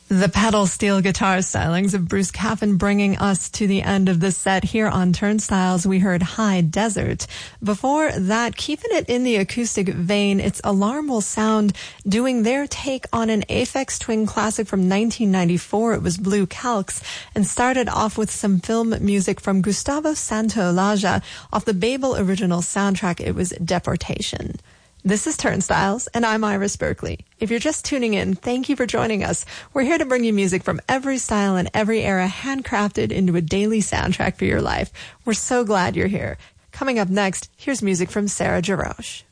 The pedal steel guitar stylings of Bruce Caffin bringing us to the end of the set here on Turnstiles. We heard High Desert. Before that, keeping it in the acoustic vein, it's Alarm Will Sound doing their take on an Aphex Twin classic from 1994. It was Blue Calx, and started off with some film music from Gustavo Santaolalla off the Babel original soundtrack. It was Deportation. This is Turnstiles, and I'm Iris Berkeley. If you're just tuning in, thank you for joining us. We're here to bring you music from every style and every era, handcrafted into a daily soundtrack for your life. We're so glad you're here. Coming up next, here's music from Sarah Jarosz.